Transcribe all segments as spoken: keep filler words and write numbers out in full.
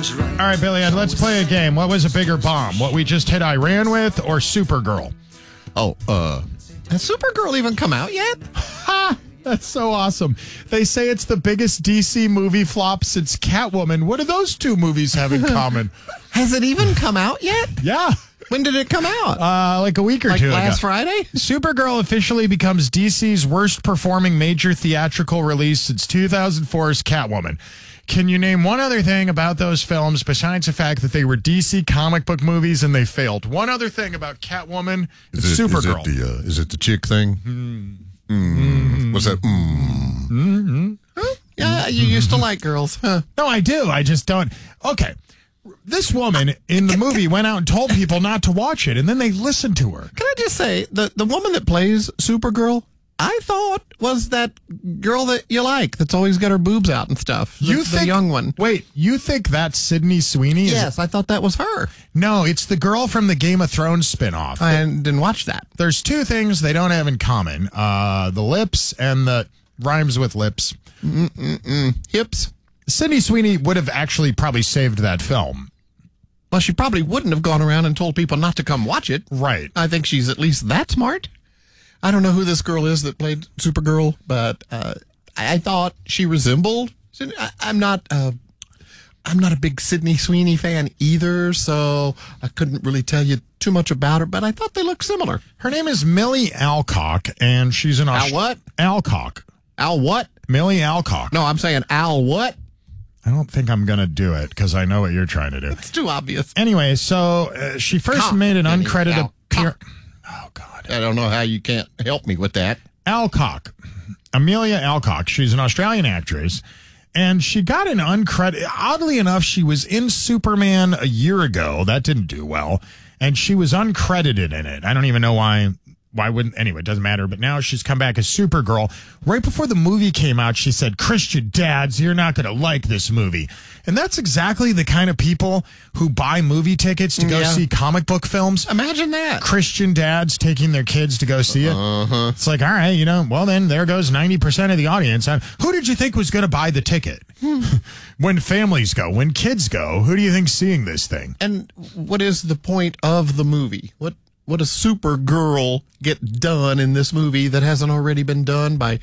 things right. All right, Billy, Ed, let's play a game. What was a bigger bomb? What we just hit Iran with or Supergirl? Oh, uh, has Supergirl even come out yet? Ha! That's so awesome. They say it's the biggest D C movie flop since Catwoman. What do those two movies have in common? Has it even come out yet? Yeah. When did it come out? Uh, like a week or like two last ago. Friday? Supergirl officially becomes D C's worst performing major theatrical release since two thousand four's Catwoman. Can you name one other thing about those films besides the fact that they were D C comic book movies and they failed? One other thing about Catwoman and Supergirl. Is it, the, uh, is it the chick thing? Mm. Mm. What's that? Mm. Mm-hmm. Huh? Yeah, you used to like girls. Huh? No, I do. I just don't. Okay. This woman in the movie went out and told people not to watch it, and then they listened to her. Can I just say, the, the woman that plays Supergirl, I thought was that girl that you like that's always got her boobs out and stuff. The, You think, the young one. Wait, you think that's Sydney Sweeney? Is Yes, I thought that was her. No, it's the girl from the Game of Thrones spinoff. I didn't watch that. There's two things they don't have in common. Uh, the lips and the rhymes with lips. Mm-mm-mm. Hips. Sydney Sweeney would have actually probably saved that film. Well, she probably wouldn't have gone around and told people not to come watch it. Right. I think she's at least that smart. I don't know who this girl is that played Supergirl, but uh, I thought she resembled. I, I'm not. Uh, I'm not a big Sydney Sweeney fan either, so I couldn't really tell you too much about her. But I thought they looked similar. Her name is Millie Alcock, and she's an Al what? Alcock. Al what? Millie Alcock. No, I'm saying Al what? I don't think I'm going to do it because I know what you're trying to do. It's too obvious. Anyway, so uh, she first Cock, made an Millie uncredited appearance. Alcock. Oh, God. I don't know how you can't help me with that. Alcock. Amelia Alcock. She's an Australian actress. And she got an uncredited. Oddly enough, she was in Superman a year ago. That didn't do well. And she was uncredited in it. I don't even know why. Why wouldn't? Anyway, it doesn't matter. But now she's come back as Supergirl. Right before the movie came out, she said, Christian dads, you're not going to like this movie. And that's exactly the kind of people who buy movie tickets to go Yeah. see comic book films. Imagine that. Christian dads taking their kids to go see it. Uh-huh. It's like, all right, you know, well, then there goes ninety percent of the audience. Uh, Who did you think was going to buy the ticket? When families go, when kids go, who do you think's seeing this thing? And what is the point of the movie? What what does Supergirl get done in this movie that hasn't already been done by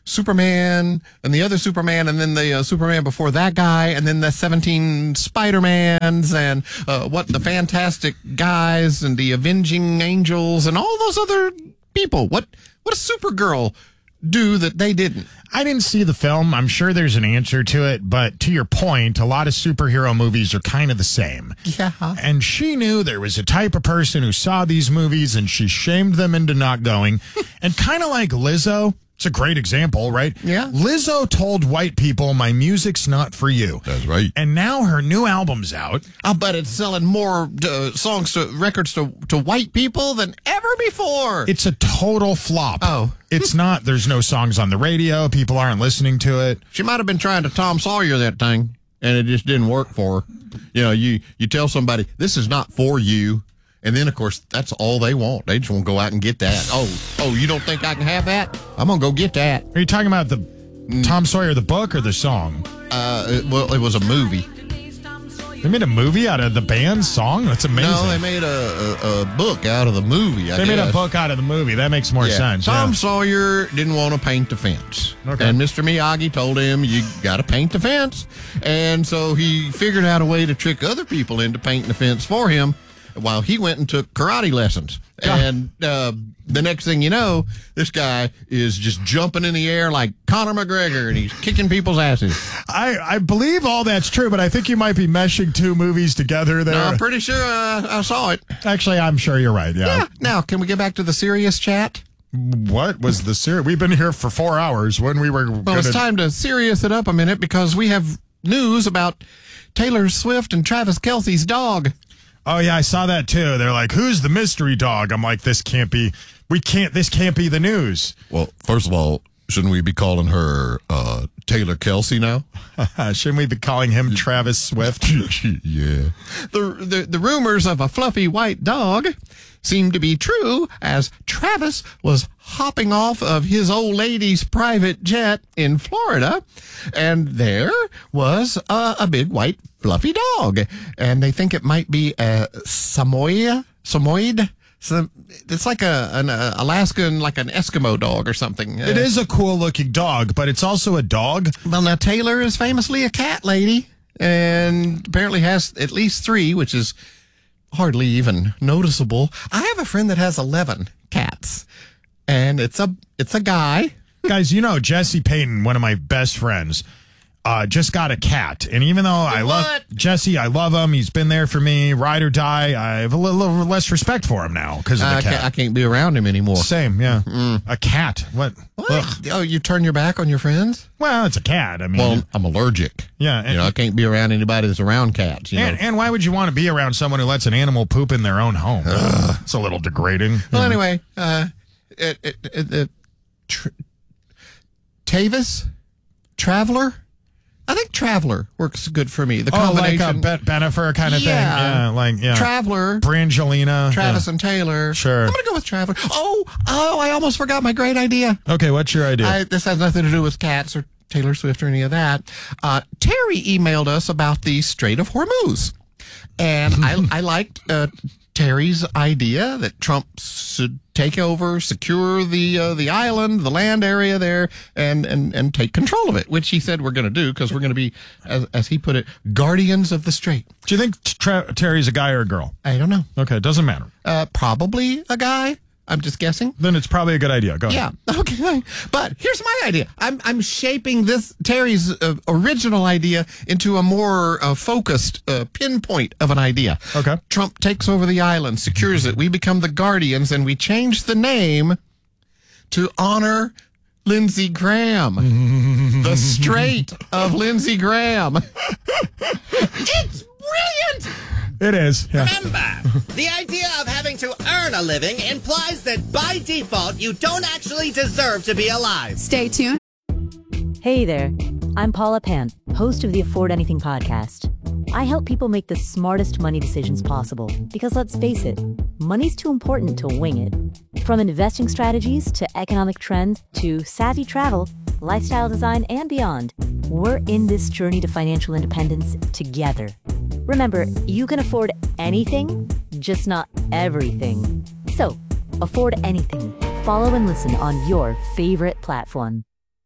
Superman and the other Superman and then the uh, Superman before that guy and then the seventeen Spider-Mans and uh, what the Fantastic Guys and the Avenging Angels and all those other people? What what does Supergirl do that they didn't? I didn't see the film. I'm sure there's an answer to it. But to your point, a lot of superhero movies are kind of the same. Yeah. And she knew there was a type of person who saw these movies and she shamed them into not going. And kind of like Lizzo. It's a great example, right? Yeah. Lizzo told white people, my music's not for you. That's right. And now her new album's out. I'll bet it's selling more uh, songs to records to, to white people than ever before. It's a total flop. Oh. It's not. There's no songs on the radio. People aren't listening to it. She might have been trying to Tom Sawyer that thing, and it just didn't work for her. You know, you, you tell somebody, this is not for you. And then, of course, that's all they want. They just want to go out and get that. Oh, oh, you don't think I can have that? I'm going to go get that. Are you talking about the Tom Sawyer, the book, or the song? Uh, it, well, it was a movie. They made a movie out of the band's song? That's amazing. No, they made a, a, a book out of the movie, I They guess. made a book out of the movie. That makes more Yeah. sense. Tom yeah. Sawyer didn't want to paint the fence. Okay. And Mister Miyagi told him, you got to paint the fence. And so he figured out a way to trick other people into painting the fence for him while he went and took karate lessons. God. And uh, the next thing you know, this guy is just jumping in the air like Conor McGregor, and he's kicking people's asses. I, I believe all that's true, but I think you might be meshing two movies together there. No, I'm pretty sure uh, I saw it. Actually, I'm sure you're right. Yeah. Yeah. Now, can we get back to the serious chat? What was the series? We've been here for four hours when we were. Well, gonna... it's time to serious it up a minute because we have news about Taylor Swift and Travis Kelce's dog. Oh, yeah, I saw that too. They're like, who's the mystery dog? I'm like, this can't be, we can't, this can't be the news. Well, first of all, shouldn't we be calling her uh, Taylor Kelsey now? Shouldn't we be calling him Travis Swift? Yeah. The, the the rumors of a fluffy white dog seem to be true as Travis was hopping off of his old lady's private jet in Florida, and there was a, a big white fluffy dog, and they think it might be a Samoyed. Samoyed. So it's like a an uh, Alaskan, like an Eskimo dog or something. It uh, is a cool looking dog, but it's also a dog. Well, now Taylor is famously a cat lady, and apparently has at least three, which is hardly even noticeable. I have a friend that has eleven cats, and it's a it's a guy. Guys, you know, Jesse Payton, one of my best friends, uh, just got a cat. And even though I love Jesse, I love him. He's been there for me, ride or die. I have a little, little less respect for him now because of the I cat. Can't, I can't be around him anymore. Same, yeah. Mm. A cat. What? What? Ugh. Oh, you turn your back on your friends? Well, it's a cat. I mean, Well, I'm allergic. yeah. And, You know, I can't be around anybody that's around cats. You know? and, and why would you want to be around someone who lets an animal poop in their own home? It's a little degrading. Well, anyway, uh, it, it, it, it, tr- Tavis, Traveler. I think Traveler works good for me. The Oh, like combination, a Bet Benefer kind of Yeah. thing. Yeah, like yeah. Traveler, Brangelina. Travis yeah. and Taylor. Sure. I'm gonna go with Traveler. Oh, oh, I almost forgot my great idea. Okay, what's your idea? I, this has nothing to do with cats or Taylor Swift or any of that. Uh, Terry emailed us about the Strait of Hormuz. And I, I liked uh, Terry's idea that Trump should take over, secure the uh, the island, the land area there, and, and, and take control of it, which he said we're going to do because we're going to be, as, as he put it, guardians of the strait. Do you think Tra- Terry's a guy or a girl? I don't know. Okay, it doesn't matter. Uh, probably a guy. I'm just guessing. Then it's probably a good idea. Go ahead. Yeah. Okay. But here's my idea. I'm I'm shaping this Terry's uh, original idea into a more uh, focused uh, pinpoint of an idea. Okay. Trump takes over the island, secures it. We become the guardians, and we change the name to honor Lindsey Graham, the Strait of Lindsey Graham. It's brilliant. It is. Yeah. Remember, the idea of having to earn a living implies that by default you don't actually deserve to be alive. Stay tuned. Hey there, I'm Paula Pant, host of the Afford Anything podcast. I help people make the smartest money decisions possible because let's face it, money's too important to wing it. From investing strategies to economic trends to savvy travel, lifestyle design, and beyond, we're in this journey to financial independence together. Remember, you can afford anything, just not everything. So, afford anything. Follow and listen on your favorite platform.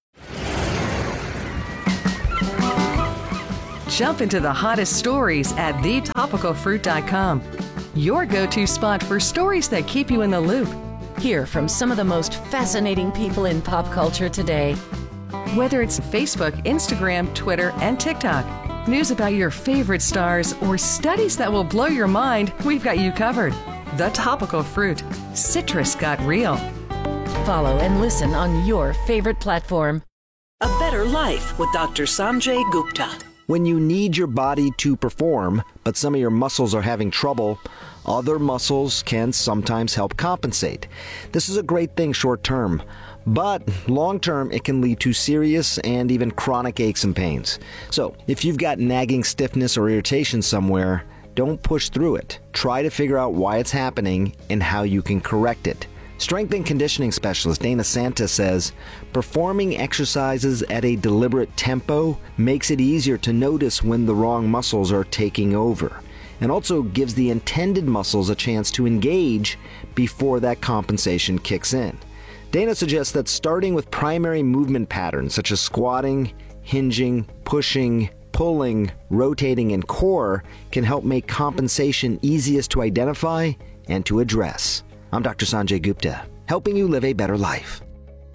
Jump into the hottest stories at the topical fruit dot com. Your go-to spot for stories that keep you in the loop. Hear from some of the most fascinating people in pop culture today. Whether it's Facebook, Instagram, Twitter, and TikTok, news about your favorite stars, or studies that will blow your mind, we've got you covered. The Topical Fruit. Citrus got real. Follow and listen on your favorite platform. A Better Life with Doctor Sanjay Gupta. When you need your body to perform, but some of your muscles are having trouble, other muscles can sometimes help compensate. This is a great thing short term, but long term it can lead to serious and even chronic aches and pains. So if you've got nagging stiffness or irritation somewhere, don't push through it. Try to figure out why it's happening and how you can correct it. Strength and conditioning specialist Dana Santa says, performing exercises at a deliberate tempo makes it easier to notice when the wrong muscles are taking over, and also gives the intended muscles a chance to engage before that compensation kicks in. Dana suggests that starting with primary movement patterns such as squatting, hinging, pushing, pulling, rotating, and core can help make compensation easiest to identify and to address. I'm Doctor Sanjay Gupta, helping you live a better life.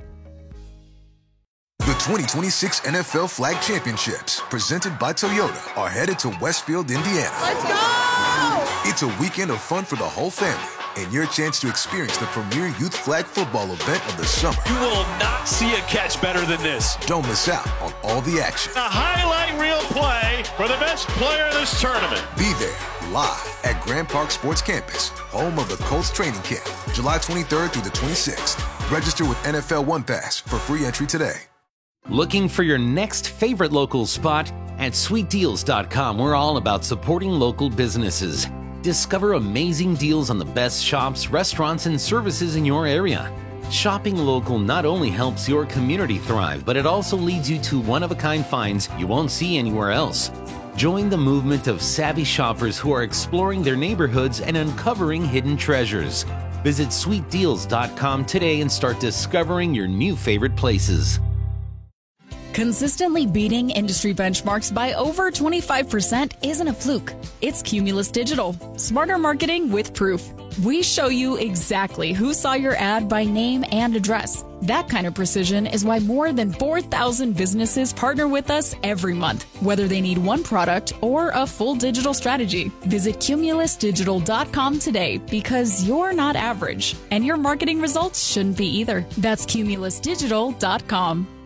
The twenty twenty-six N F L Flag Championships, presented by Toyota, are headed to Westfield, Indiana. Let's go! It's a weekend of fun for the whole family, and your chance to experience the premier youth flag football event of the summer. You will not see a catch better than this. Don't miss out on all the action. A highlight reel play for the best player in this tournament. Be there live at Grand Park Sports Campus, home of the Colts training camp, July twenty-third through the twenty-sixth. Register with N F L One Pass for free entry today. Looking for your next favorite local spot? At sweet deals dot com, we're all about supporting local businesses. Discover amazing deals on the best shops, restaurants, and services in your area. Shopping local not only helps your community thrive, but it also leads you to one-of-a-kind finds you won't see anywhere else. Join the movement of savvy shoppers who are exploring their neighborhoods and uncovering hidden treasures. Visit sweet deals dot com today and start discovering your new favorite places. Consistently beating industry benchmarks by over twenty-five percent isn't a fluke. It's Cumulus Digital. Smarter marketing with proof. We show you exactly who saw your ad by name and address. That kind of precision is why more than four thousand businesses partner with us every month, whether they need one product or a full digital strategy. Visit Cumulus Digital dot com today because you're not average, and your marketing results shouldn't be either. That's Cumulus Digital dot com.